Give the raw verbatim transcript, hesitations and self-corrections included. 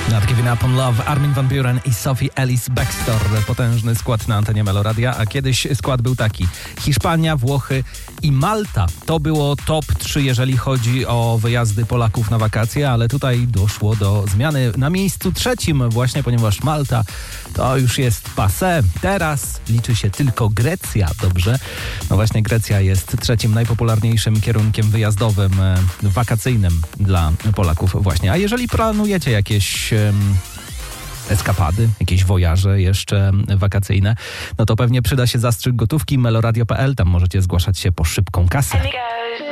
Not Giving Up on Love, Armin van Buuren i Sophie Ellis-Bextor. Potężny skład na antenie Meloradia, a kiedyś skład był taki: Hiszpania, Włochy i Malta. To było top trzy, jeżeli chodzi o wyjazdy Polaków na wakacje, ale tutaj doszło do zmiany na miejscu trzecim właśnie, ponieważ Malta to już jest passé. Teraz liczy się tylko Grecja, dobrze? No właśnie, Grecja jest trzecim najpopularniejszym kierunkiem wyjazdowym, wakacyjnym dla Polaków właśnie. A jeżeli planujecie jakieś eskapady, jakieś wojaże jeszcze wakacyjne, no to pewnie przyda się zastrzyk gotówki meloradio kropka p l. Tam możecie zgłaszać się po szybką kasę.